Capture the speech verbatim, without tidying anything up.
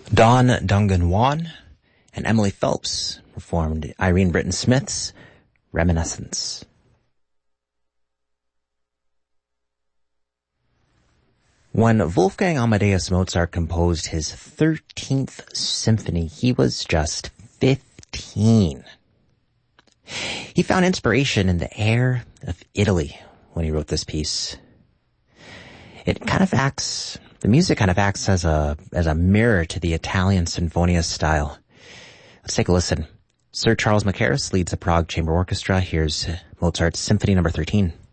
Don Dungan Wan and Emily Phelps performed Irene Britton Smith's Reminiscence. When Wolfgang Amadeus Mozart composed his thirteenth symphony, he was just fifteen. He found inspiration in the air of Italy when he wrote this piece. It kind of acts, the music kind of acts as a, as a mirror to the Italian Sinfonia style. Let's take a listen. Sir Charles Mackerras leads the Prague Chamber Orchestra. Here's Mozart's Symphony number thirteen.